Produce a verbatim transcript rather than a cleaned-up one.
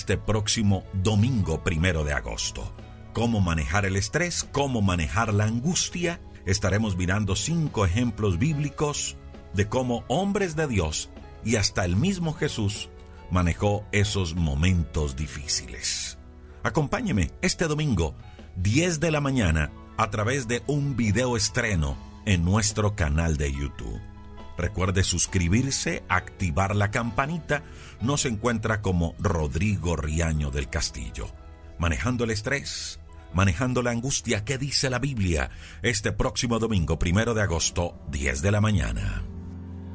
este próximo domingo primero de agosto. Cómo manejar el estrés, cómo manejar la angustia. Estaremos mirando cinco ejemplos bíblicos de cómo hombres de Dios y hasta el mismo Jesús manejó esos momentos difíciles. Acompáñeme este domingo, diez de la mañana, a través de un video estreno en nuestro canal de YouTube. Recuerde suscribirse, activar la campanita. Nos encuentra como Rodrigo Riaño del Castillo. Manejando el estrés, manejando la angustia. ¿Qué dice la Biblia? Este próximo domingo, primero de agosto, diez de la mañana.